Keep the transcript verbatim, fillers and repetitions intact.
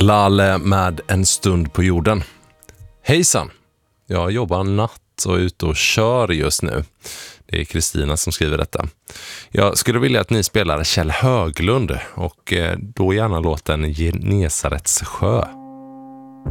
Lalle med En stund på jorden. Hejsan, jag jobbar natt och är ute och kör just nu. Det är Kristina som skriver detta. Jag skulle vilja att ni spelar Kjell Höglund och då gärna låten Genesarets sjö.